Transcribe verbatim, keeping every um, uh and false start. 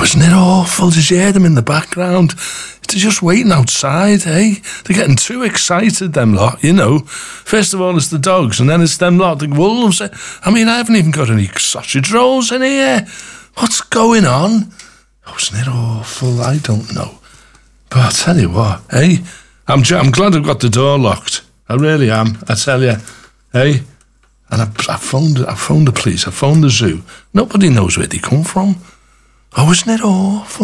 Oh, isn't it awful? Did you hear them in the background? They're just waiting outside, eh? They're getting too excited, them lot, you know. First of all, it's the dogs, and then it's them lot, the wolves. I mean, I haven't even got any sausage rolls in here. What's going on? Oh, isn't it awful? I don't know. But I'll tell you what, eh? I'm, I'm glad I've got the door locked. I really am, I tell you, eh? And I, I phoned, I phoned the police, I phoned the zoo. Nobody knows where they come from. Oh, isn't it awful?